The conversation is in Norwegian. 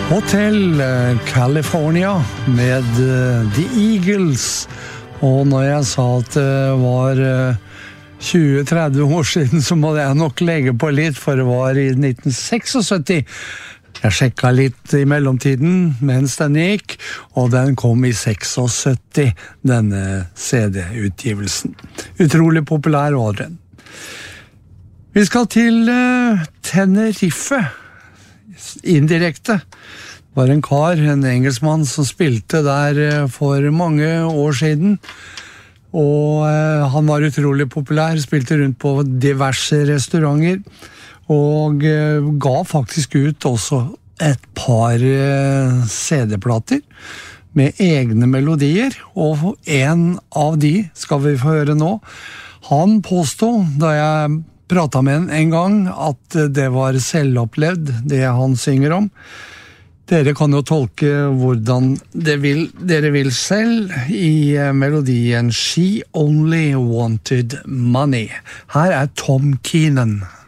Hotel California med The Eagles. Og når jeg sa at det var 20-30 år siden, så må jeg nok legge på litt, for det var i 1976. Jeg sjekket litt i mellomtiden mens den gikk, og den kom i 76, denne CD-utgivelsen. Utrolig populær var den. Vi skal til Tenerife, indirekte. Det var en kar, en engelskmann, som spilte der for mange år siden, og han var utrolig populær, spilte rundt på diverse restauranter, og ga faktisk ut også et par CD-plater med egne melodier, og en av de skal vi få høre nå. Han påstod, da jeg pratet med en gang, at det var selvopplevd, det han synger om. Dere kan jo tolke hvordan dere vil selv i melodien She Only Wanted Money. Her er Tom Keenan.